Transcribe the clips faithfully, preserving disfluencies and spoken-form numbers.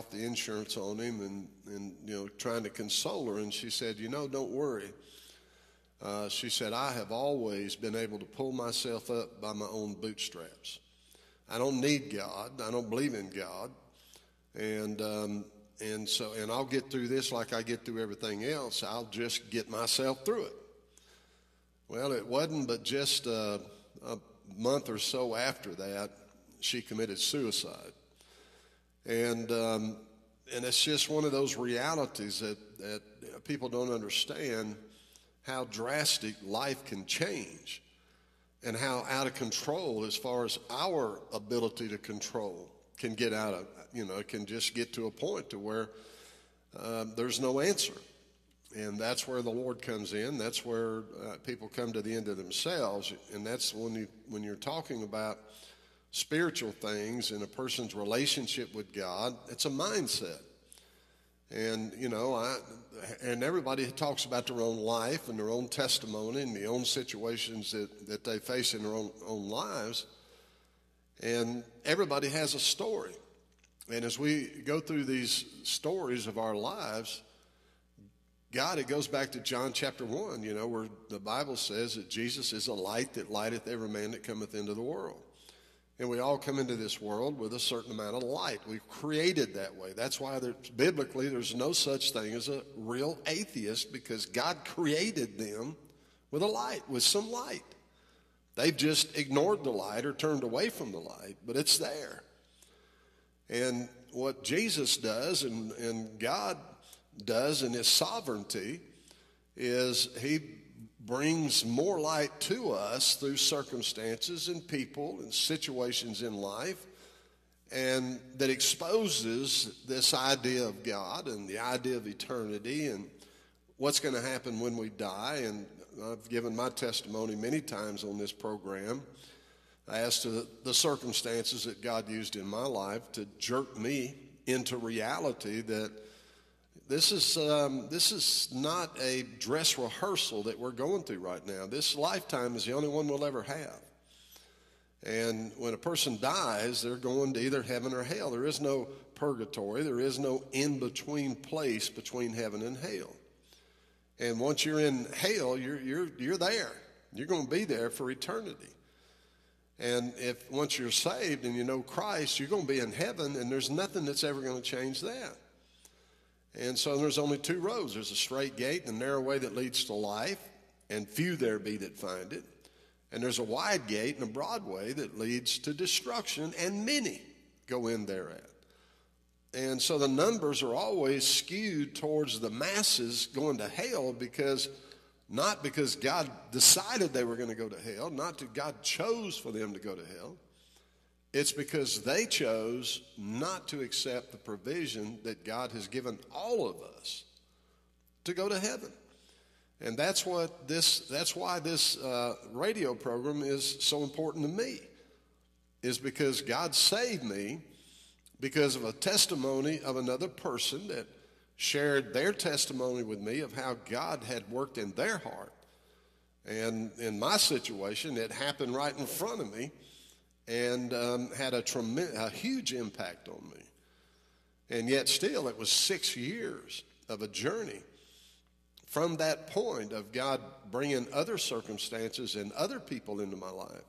off the insurance on him and, and you know, trying to console her. And she said, you know, don't worry. Uh, she said, I have always been able to pull myself up by my own bootstraps. I don't need God. I don't believe in God. And um, and so, and I'll get through this like I get through everything else. I'll just get myself through it. Well, it wasn't but just uh, a month or so after that, she committed suicide. And um, and it's just one of those realities that, that people don't understand, how drastic life can change and how out of control as far as our ability to control can get out of, you know, it can just get to a point to where uh, there's no answer. And that's where the Lord comes in. That's where uh, people come to the end of themselves. And that's when you when you're talking about spiritual things and a person's relationship with God, it's a mindset. And, you know, I, and everybody talks about their own life and their own testimony and the own situations that, that they face in their own, own lives. And everybody has a story. And as we go through these stories of our lives, God, it goes back to John chapter one, you know, where the Bible says that Jesus is a light that lighteth every man that cometh into the world. And we all come into this world with a certain amount of light. We've created that way. That's why there, biblically there's no such thing as a real atheist, because God created them with a light, with some light. They've just ignored the light or turned away from the light, but it's there. And what Jesus does and, and God does in his sovereignty is he brings more light to us through circumstances and people and situations in life, and that exposes this idea of God and the idea of eternity and what's going to happen when we die. And I've given my testimony many times on this program as to the, the circumstances that God used in my life to jerk me into reality that This is um, this is not a dress rehearsal that we're going through right now. This lifetime is the only one we'll ever have. And when a person dies, they're going to either heaven or hell. There is no purgatory. There is no in-between place between heaven and hell. And once you're in hell, you're you're you're there. You're going to be there for eternity. And if once you're saved and you know Christ, you're going to be in heaven, and there's nothing that's ever going to change that. And so there's only two roads. There's a straight gate and a narrow way that leads to life, and few there be that find it. And there's a wide gate and a broad way that leads to destruction, and many go in thereat. And so the numbers are always skewed towards the masses going to hell, because not because God decided they were going to go to hell, not that God chose for them to go to hell. It's because they chose not to accept the provision that God has given all of us to go to heaven. And that's what this, that's why this uh, radio program is so important to me, is because God saved me because of a testimony of another person that shared their testimony with me of how God had worked in their heart. And in my situation, it happened right in front of me, and um, had a, tremendous, a huge impact on me. And yet still, it was six years of a journey from that point of God bringing other circumstances and other people into my life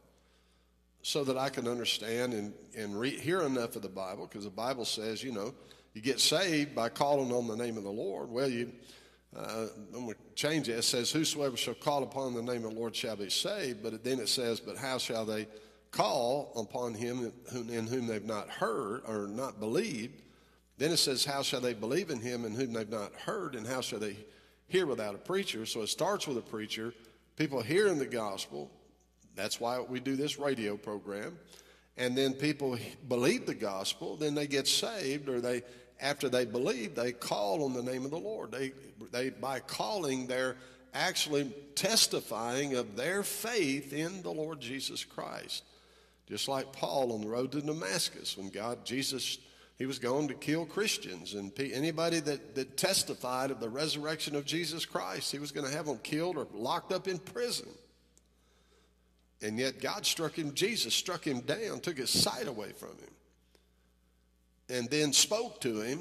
so that I can understand and, and re- hear enough of the Bible, because the Bible says, you know, you get saved by calling on the name of the Lord. Well, you, uh, I'm going to change it. It says, whosoever shall call upon the name of the Lord shall be saved. But then it says, but how shall they call upon him in whom they've not heard or not believed? Then it says, how shall they believe in him in whom they've not heard, and how shall they hear without a preacher? So it starts with a preacher, people hearing the gospel. That's why we do this radio program. And then people believe the gospel, then they get saved, or they, after they believe, they call on the name of the Lord. They, they by calling, they're actually testifying of their faith in the Lord Jesus Christ. Just like Paul on the road to Damascus, when God, Jesus, he was going to kill Christians. And anybody that, that testified of the resurrection of Jesus Christ, he was going to have them killed or locked up in prison. And yet God struck him, Jesus struck him down, took his sight away from him, and then spoke to him